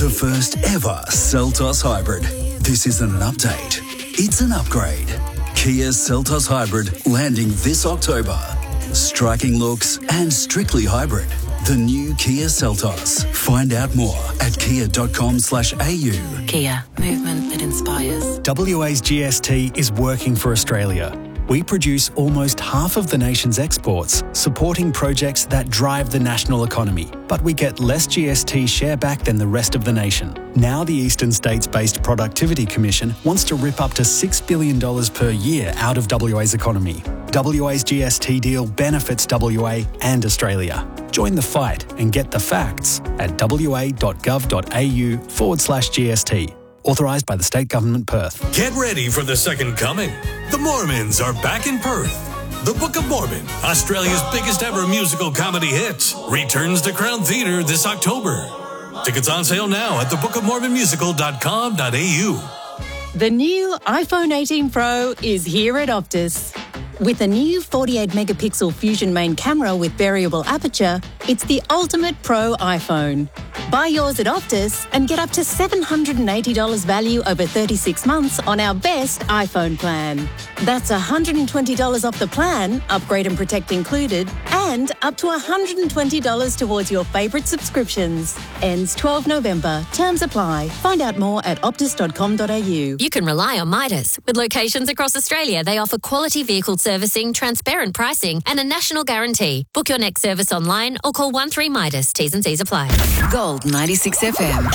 The first ever Seltos Hybrid. This isn't an update, it's an upgrade. Kia Seltos Hybrid landing this October. Striking looks and strictly hybrid. The new Kia Seltos. Find out more at kia.com/au. Kia, movement that inspires. WA's GST is working for Australia. We produce almost half of the nation's exports, supporting projects that drive the national economy. But we get less GST share back than the rest of the nation. Now the Eastern States-based Productivity Commission wants to rip up to $6 billion per year out of WA's economy. WA's GST deal benefits WA and Australia. Join the fight and get the facts at wa.gov.au/GST. Authorised by the State Government, Perth. Get ready for the second coming. The Mormons are back in Perth. The Book of Mormon, Australia's biggest ever musical comedy hit, returns to Crown Theatre this October. Tickets on sale now at thebookofmormonmusical.com.au. The new iPhone 18 Pro is here at Optus. With a new 48-megapixel Fusion main camera with variable aperture, it's the ultimate pro iPhone. Buy yours at Optus and get up to $780 value over 36 months on our best iPhone plan. That's $120 off the plan, upgrade and protect included, and up to $120 towards your favourite subscriptions. Ends 12 November. Terms apply. Find out more at optus.com.au. You can rely on Midas. With locations across Australia, they offer quality vehicle servicing, transparent pricing, and a national guarantee. Book your next service online or call 13-MIDAS. T's and C's apply. Gold 96 FM.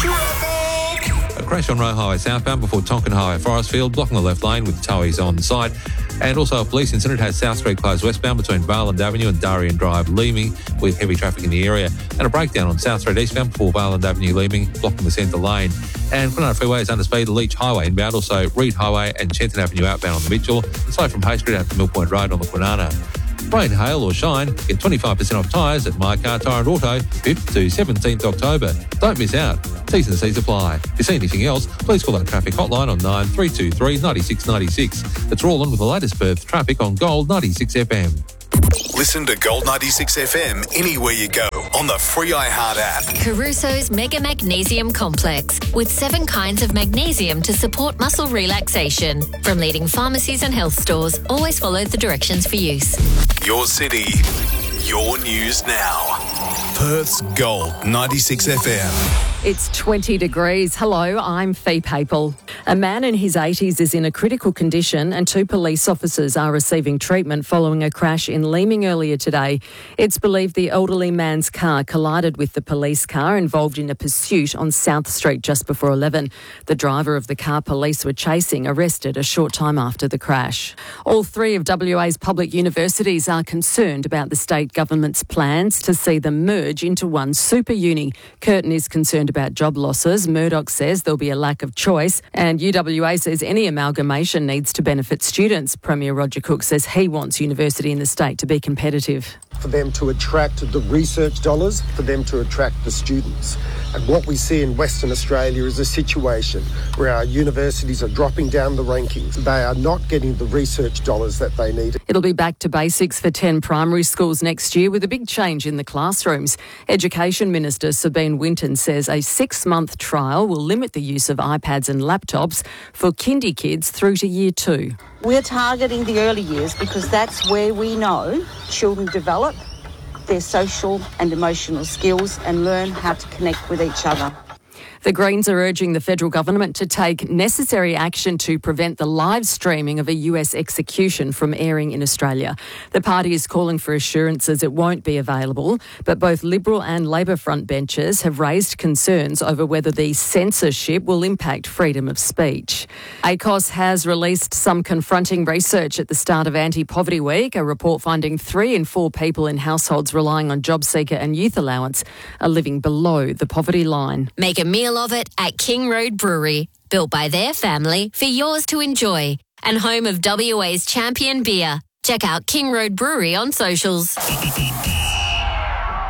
A crash on Roe Highway southbound before Tonkin Highway Forestfield, blocking the left lane with towies on side. And also a police incident has South Street closed westbound between Valand Avenue and Darien Drive, Leeming, with heavy traffic in the area. And a breakdown on South Street eastbound before Valand Avenue, Leeming, blocking the centre lane. And Kwinana Freeway is under speed, Leach Highway inbound, also Reed Highway and Chenton Avenue outbound on the Mitchell, and slow from Hay Street out to Mill Point Road on the Kwinana. Rain, hail or shine, get 25% off tyres at My Car Tyre and Auto, 5th to 17th October. Don't miss out. T's and C's apply. If you see anything else, please call our traffic hotline on 9323 96 96. It's Roland with the latest Perth traffic on Gold 96 FM. Listen to Gold 96 FM anywhere you go on the free iHeart app. Caruso's Mega Magnesium Complex, with 7 kinds of magnesium to support muscle relaxation. From leading pharmacies and health stores, always follow the directions for use. Your city, your news now. Perth's Gold 96 FM. It's 20 degrees. Hello, I'm Fee Papel. A man in his 80s is in a critical condition and 2 police officers are receiving treatment following a crash in Leeming earlier today. It's believed the elderly man's car collided with the police car involved in a pursuit on South Street just before 11. The driver of the car police were chasing arrested a short time after the crash. All 3 of WA's public universities are concerned about the state government's plans to see them merge into one super uni. Curtin is concerned about job losses. Murdoch says there'll be a lack of choice, and UWA says any amalgamation needs to benefit students. Premier Roger Cook says he wants university in the state to be competitive. For them to attract the research dollars, for them to attract the students. And what we see in Western Australia is a situation where our universities are dropping down the rankings. They are not getting the research dollars that they need. It'll be back to basics for 10 primary schools next year with a big change in the classrooms. Education Minister Sabine Winton says a 6-month trial will limit the use of iPads and laptops for kindy kids through to year 2. We're targeting the early years because that's where we know children develop their social and emotional skills and learn how to connect with each other. The Greens are urging the federal government to take necessary action to prevent the live streaming of a US execution from airing in Australia. The party is calling for assurances it won't be available, but both Liberal and Labor frontbenchers have raised concerns over whether the censorship will impact freedom of speech. ACOS has released some confronting research at the start of Anti-Poverty Week, a report finding 3 in 4 people in households relying on JobSeeker and youth allowance are living below the poverty line. Make a meal of it at King Road Brewery, built by their family for yours to enjoy, and home of WA's champion beer. Check out King Road Brewery on socials.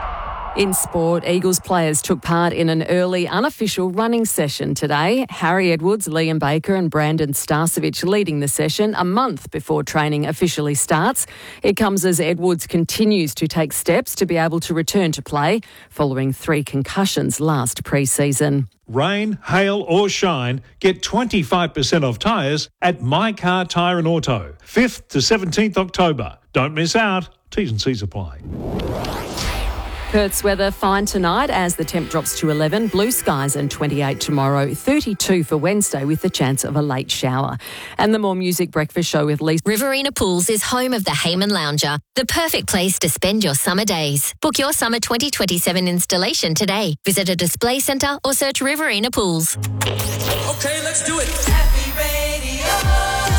In sport, Eagles players took part in an early unofficial running session today. Harry Edwards, Liam Baker and Brandon Starcevich leading the session a month before training officially starts. It comes as Edwards continues to take steps to be able to return to play following 3 concussions last pre-season. Rain, hail or shine, get 25% off tyres at My Car Tyre and Auto. 5th to 17th October. Don't miss out. T's and C's apply. Perth's weather fine tonight as the temp drops to 11. Blue skies and 28 tomorrow. 32 for Wednesday with the chance of a late shower. And the More Music Breakfast Show with Lisa. Riverina Pools is home of the Hayman Lounger, the perfect place to spend your summer days. Book your summer 2027 installation today. Visit a display centre or search Riverina Pools. Okay, let's do it. Happy Radio.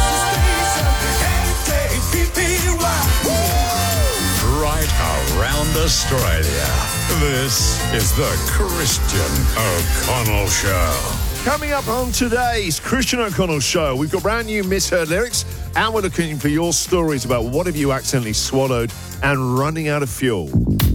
Right around Australia. This is the Christian O'Connell Show. Coming up on today's Christian O'Connell Show, we've got brand new misheard lyrics, and we're looking for your stories about what have you accidentally swallowed and running out of fuel.